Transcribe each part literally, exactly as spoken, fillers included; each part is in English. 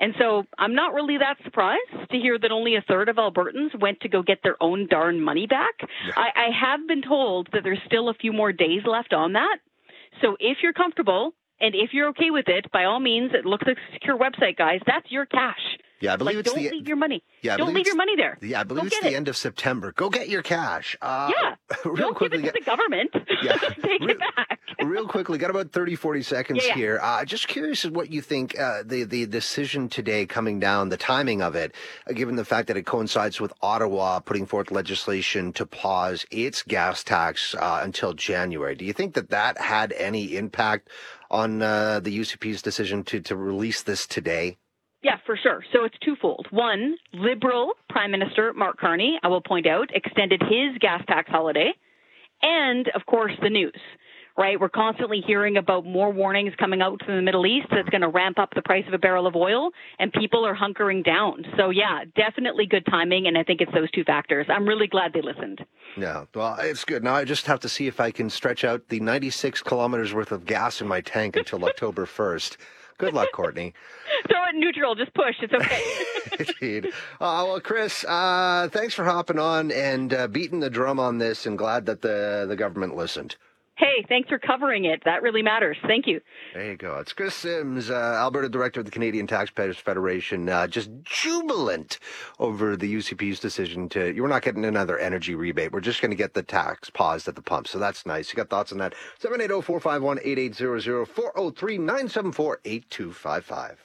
And so I'm not really that surprised to hear that only a third of Albertans went to go get their own darn money back. Yeah. I, I have been told that there's still a few more days left on that. So if you're comfortable and if you're okay with it, by all means, look at the secure website, guys. That's your cash. Yeah, I believe like, it's don't the leave your money. Yeah, don't leave your money there. Yeah, I believe Go it's the it. end of September. Go get your cash. Uh, yeah, real don't quickly, give it to the government. Yeah. Take real, it back. Real quickly, got about thirty, forty seconds yeah, yeah. here. Uh, just curious as what you think uh, the the decision today coming down, the timing of it, uh, given the fact that it coincides with Ottawa putting forth legislation to pause its gas tax uh, until January. Do you think that that had any impact on uh, the U C P's decision to to release this today? Yeah, for sure. So it's twofold. One, Liberal Prime Minister Mark Carney, I will point out, extended his gas tax holiday. And, of course, the news, right? We're constantly hearing about more warnings coming out from the Middle East that's going to ramp up the price of a barrel of oil, and people are hunkering down. So, yeah, definitely good timing, and I think it's those two factors. I'm really glad they listened. Yeah, well, it's good. Now I just have to see if I can stretch out the ninety-six kilometers worth of gas in my tank until October first. Good luck, Courtney. Throw it in neutral. Just push. It's okay. Indeed. Uh, well, Chris, uh, thanks for hopping on and uh, beating the drum on this, and glad that the, the government listened. Hey, thanks for covering it. That really matters. Thank you. There you go. It's Chris Sims, uh, Alberta Director of the Canadian Taxpayers Federation, uh, just jubilant over the U C P's decision to, you're not getting another energy rebate. We're just going to get the tax paused at the pump. So that's nice. You got thoughts on that? seven eight zero, four five one, eight eight zero zero, four zero three, nine seven four, eight two five five.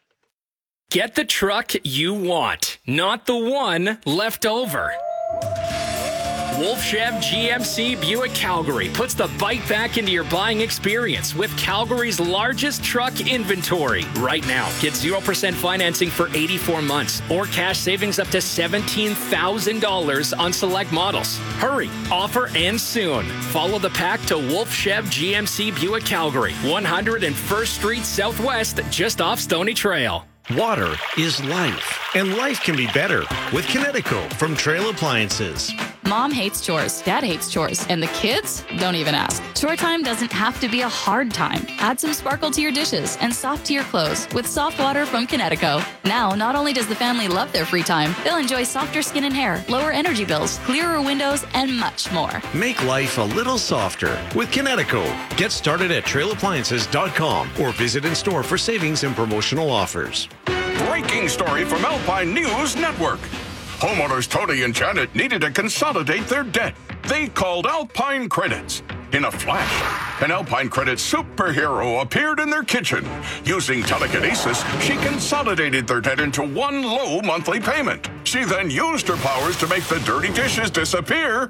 Get the truck you want, not the one left over. Wolf Chev G M C Buick Calgary puts the bite back into your buying experience with Calgary's largest truck inventory. Right now, get zero percent financing for eighty-four months or cash savings up to seventeen thousand dollars on select models. Hurry, offer ends soon. Follow the pack to Wolf Chev G M C Buick Calgary, one hundred first Street Southwest, just off Stony Trail. Water is life, and life can be better with Kinetico from Trail Appliances. Mom hates chores, Dad hates chores, and the kids don't even ask. Chore time doesn't have to be a hard time. Add some sparkle to your dishes and soft to your clothes with soft water from Kinetico. Now, not only does the family love their free time, they'll enjoy softer skin and hair, lower energy bills, clearer windows, and much more. Make life a little softer with Kinetico. Get started at trail appliances dot com or visit in store for savings and promotional offers. Breaking story from Alpine News Network. Homeowners Tony and Janet needed to consolidate their debt. They called Alpine Credits. In a flash, an Alpine Credits superhero appeared in their kitchen. Using telekinesis, she consolidated their debt into one low monthly payment. She then used her powers to make the dirty dishes disappear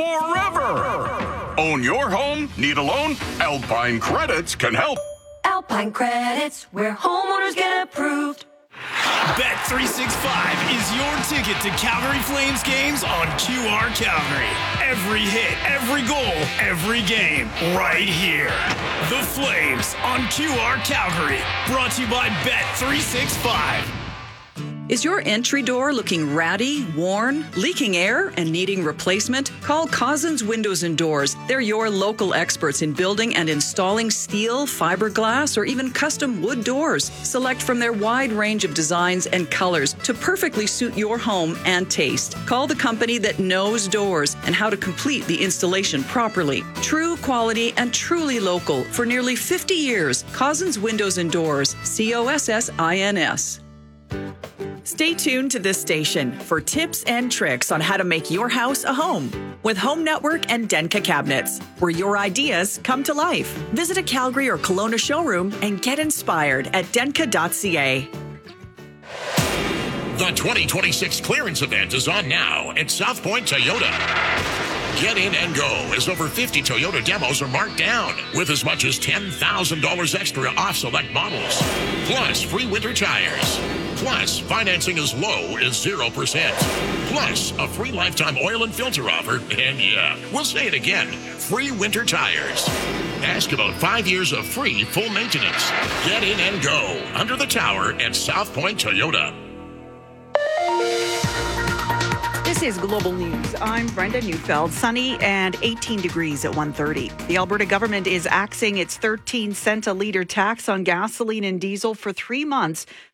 forever. Own your home? Need a loan? Alpine Credits can help. Alpine Credits, where homeowners get approved. Bet three sixty-five is your ticket to Calgary Flames games on Q R Calgary. Every hit, every goal, every game, right here. The Flames on Q R Calgary. Brought to you by Bet three sixty-five. Is your entry door looking ratty, worn, leaking air, and needing replacement? Call Cousins Windows and Doors. They're your local experts in building and installing steel, fiberglass, or even custom wood doors. Select from their wide range of designs and colors to perfectly suit your home and taste. Call the company that knows doors and how to complete the installation properly. True quality and truly local for nearly fifty years. Cousins Windows and Doors. C O S S I N S. Stay tuned to this station for tips and tricks on how to make your house a home with Home Network and Denka Cabinets, where your ideas come to life. Visit a Calgary or Kelowna showroom and get inspired at denka dot c a. The twenty twenty-six clearance event is on now at South Point Toyota. Get in and go as over fifty Toyota demos are marked down with as much as ten thousand dollars extra off select models. Plus free winter tires. Plus financing as low as zero percent. Plus a free lifetime oil and filter offer. And yeah, we'll say it again, free winter tires. Ask about five years of free full maintenance. Get in and go under the tower at South Point Toyota. This is Global News. I'm Brenda Neufeld. Sunny and eighteen degrees at one thirty. The Alberta government is axing its thirteen cent a litre tax on gasoline and diesel for three months